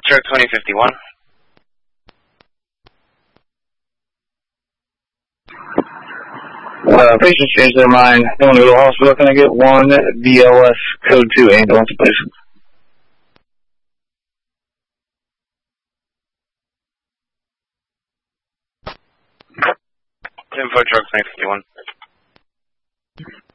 Truck 2051. Patients changed their mind. They want to go to the hospital. Can I get one BLS code 2 ambulance, please? Info Truck 2051.